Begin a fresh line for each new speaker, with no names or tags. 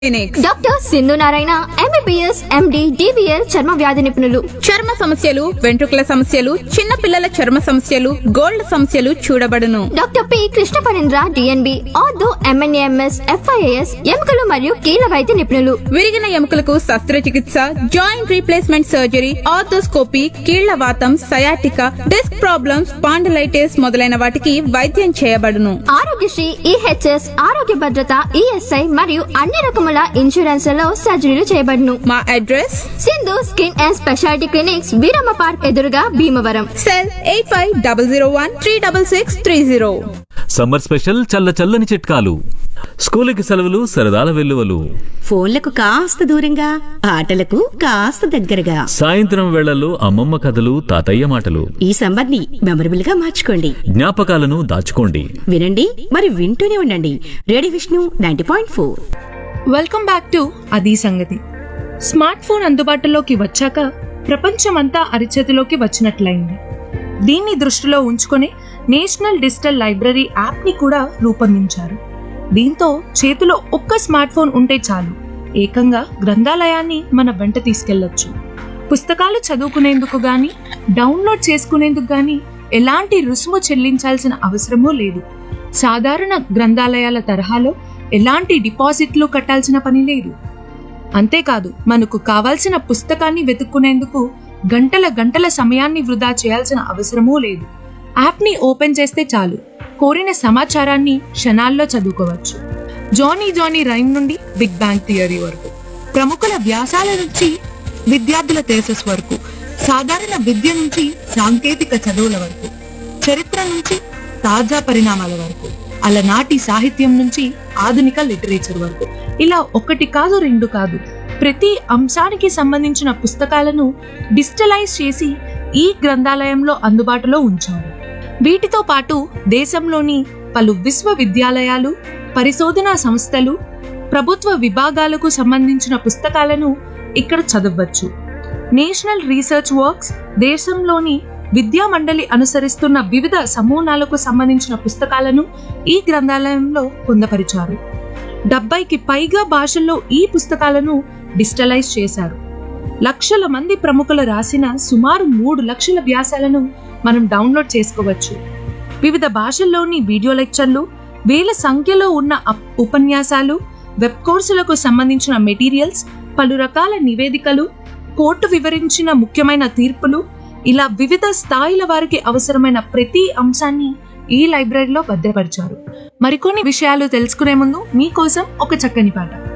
Doctor Sindhu Narayana MBBS MD DBL చర్మ వ్యాధి నిపుణులు.
చర్మ సమస్యలు, వెంట్రుకల సమస్యలు, చిన్న పిల్లల చర్మ సమస్యలు, గోల్డ్ సమస్యలు చూడబడును.
Doctor P Krishna Parendra DNB ortho MNAMS FIAS ఎముకలు మరియు కీళ్ళ వైద్య నిపుణులు.
విరిగిన ఎముకలకు శస్త్రచికిత్స, జాయింట్ రీప్లేస్మెంట్ సర్జరీ, ఆర్థోస్కోపీ, కీళ్ల వాతం, సయాటికా, డిస్క్ ప్రాబ్లమ్స్, స్పాండిలైటిస్ మొదలైన వాటికి వైద్యం చేయబడును.
ఆరోగ్యశ్రీ, EHS, ఆరోగ్య భద్రత, ESI మరియు అన్ని రకముల ఇన్సూరెన్స్లలో సర్జరీలు చేయబడును.
మా address
Sindhu skin and speciality clinics, Veeramma park ఎదురుగా భీమవరం.
సెల్ 8500136630.
సమ్మర్ స్పెషల్ చల్లని చిట్కాలు. స్కూలుకి సెలవులు, సరదాల వెల్లువలు.
ఫోన్లకు కాస్త దూరంగా, ఆటలకు కాస్త దగ్గరగా.
సాయంత్రం వేళల్లో అమ్మమ్మ కథలు, తాతయ్య మాటలు.
ఈ సమ్మర్ ని మెమరబుల్ గా మార్చుకోండి.
జ్ఞాపకాలను దాచుకోండి.
వినండి, మరి వింటూనే ఉండండి. Radio Vishnu 90.4.
Welcome back to అదీ సంగతి. స్మార్ట్ ఫోన్ అందుబాటులోకి వచ్చాక ప్రపంచమంతా అరిచేతిలోకి వచ్చినట్లయింది. దీన్ని దృష్టిలో ఉంచుకొని నేషనల్ డిజిటల్ లైబ్రరీ యాప్ ని కూడా రూపొందించారు. దీంతో చేతిలో ఒక్క స్మార్ట్ ఫోన్ ఉంటే చాలు, ఏకంగా గ్రంథాలయాన్ని మన వెంట తీసుకెళ్లొచ్చు. పుస్తకాలు చదువుకునేందుకు గాని, డౌన్లోడ్ చేసుకునేందుకు గాని ఎలాంటి రుసుము చెల్లించాల్సిన అవసరమూ లేదు. సాధారణ గ్రంథాలయాల తరహాలో ఎలాంటి డిపాజిట్లు కట్టాల్సిన పని లేదు. అంతేకాదు, మనకు కావాల్సిన పుస్తకాన్ని వెతుక్కునేందుకు గంటల సమయాన్ని వృధా చేయాల్సిన అవసరమూ లేదు. యాప్ ని ఓపెన్ చేస్తే చాలు, కోరిన సమాచారాన్ని క్షణాల్లో చదువుకోవచ్చు. జానీ రైమ్ నుండి బిగ్ బ్యాంగ్ థియరీ వరకు, ప్రముఖుల వ్యాసాల నుంచి విద్యార్థుల థీసిస్ వరకు, సాధారణ విద్య నుంచి సాంకేతిక చదువుల వరకు, చరిత్ర నుంచి తాజా పరిణామాల వరకు, అలనాటి సాహిత్యం నుంచి ఆధునిక లిటరేచర్ వరకు, ఇలా ఒకటి కాదు, రెండు కాదు, ప్రతి అంశానికి సంబంధించిన పుస్తకాలను డిజిటలైజ్ చేసి ఈ గ్రంథాలయంలో అందుబాటులో ఉంచారు. వీటితో పాటు దేశంలోని పలు విశ్వవిద్యాలయాలు, పరిశోధనా సంస్థలు, ప్రభుత్వ విభాగాలకు సంబంధించిన పుస్తకాలను ఇక్కడ చదవచ్చు. నేషనల్ రీసెర్చ్ వర్క్స్ దేశంలోని విద్యా మండలి అనుసరిస్తున్న వివిధ సమూహాలకు సంబంధించిన పుస్తకాలను ఈ గ్రంథాలయంలో పొందపరిచారు. 70కి పైగా భాషల్లో ఈ పుస్తకాలను డిజిటలైజ్ చేశారు. లక్షల మంది ప్రముఖులు రాసిన సుమారు 3 లక్షల వ్యాసాలను మనం డౌన్లోడ్ చేసుకోవచ్చు. వివిధ భాషల్లోని వీడియో లెక్చర్లు, వేల సంఖ్యలో ఉన్న ఉపన్యాసాలు, వెబ్ కోర్సులకు సంబంధించిన మెటీరియల్స్, పలు రకాల నివేదికలు, కోర్టు వివరించిన ముఖ్యమైన తీర్పులు, ఇలా వివిధ స్థాయిల వారికి అవసరమైన ప్రతి అంశాన్ని ఈ లైబ్రరీలో భద్రపరిచారు. మరికొన్ని విషయాలు తెలుసుకునే ముందు మీకోసం ఒక చక్కని పాట.